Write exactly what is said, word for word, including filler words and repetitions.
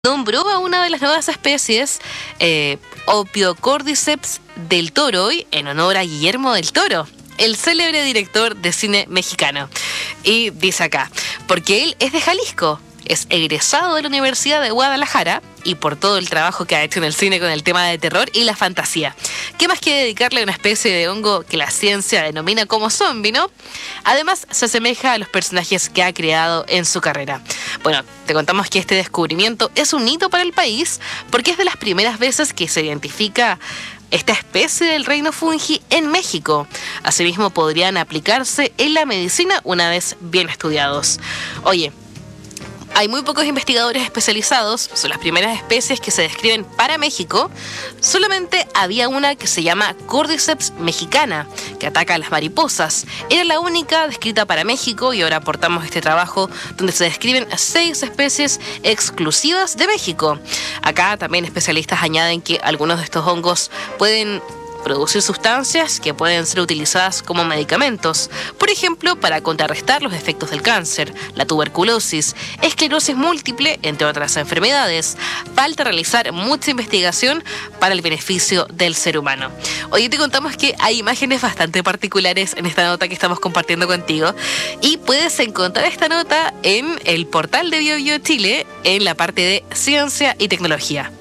Nombró a una de las nuevas especies, eh, Opiocordyceps del toro, en honor a Guillermo del Toro, el célebre director de cine mexicano. Y dice acá, porque él es de Jalisco, es egresado de la Universidad de Guadalajara y por todo el trabajo que ha hecho en el cine con el tema de terror y la fantasía. ¿Qué más que dedicarle a una especie de hongo que la ciencia denomina como zombie, no? Además, se asemeja a los personajes que ha creado en su carrera. Bueno, te contamos que este descubrimiento es un hito para el país porque es de las primeras veces que se identifica esta especie del reino fungi en México. Asimismo, podrían aplicarse en la medicina una vez bien estudiados. Oye, hay muy pocos investigadores especializados, son las primeras especies que se describen para México. Solamente había una que se llama Cordyceps mexicana, que ataca a las mariposas. Era la única descrita para México y ahora aportamos este trabajo donde se describen seis especies exclusivas de México. Acá también especialistas añaden que algunos de estos hongos pueden producir sustancias que pueden ser utilizadas como medicamentos, por ejemplo, para contrarrestar los efectos del cáncer, la tuberculosis, esclerosis múltiple, entre otras enfermedades. Falta realizar mucha investigación para el beneficio del ser humano. Hoy te contamos que hay imágenes bastante particulares en esta nota que estamos compartiendo contigo y puedes encontrar esta nota en el portal de BioBio Chile en la parte de ciencia y tecnología.